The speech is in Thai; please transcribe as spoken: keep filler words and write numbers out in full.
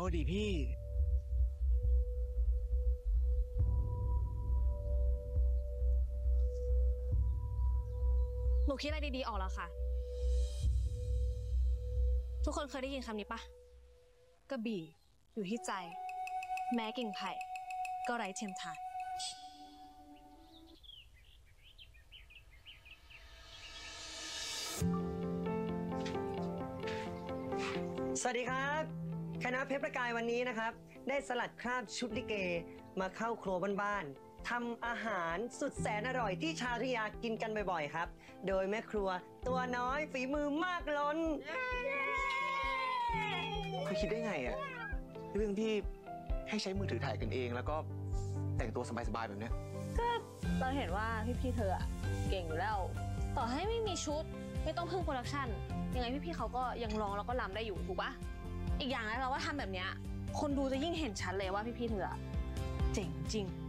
ดิพี่หนูคิดอะไรดีๆออกแล้วค่ะทุกคนเคยได้ยินคำนี้ปะกระบี่อยู่ที่ใจแม้กิ่งไผ่ก็ไร้เทียมทานสวัสดีครับคณะเพชรประกายวันนี้นะครับได้สลัดคราบชุดลิเกมาเข้าครัวบ้านๆทำอาหารสุดแสนอร่อยที่ชาวทิยากินกันบ่อยๆครับโดยแม่ครัวตัวน้อยฝีมือมากล้นเขาคิดได้ไงอะเรื่องที่ให้ใช้มือถือถ่ายกันเองแล้วก็แต่งตัวสบายๆแบบเนี้ยก็เราเห็นว่าพี่ๆเธออะเก่งอยู่แล้วต่อให้ไม่มีชุดไม่ต้องพึ่งโปรดักชั่นยังไงพี่ๆเขาก็ยังร้องแล้วก็รำได้อยู่ถูกปะอีกอย่างนะเราว่าทำแบบเนี้ยคนดูจะยิ่งเห็นชัดเลยว่าพี่ๆเธอเจ๋งจริง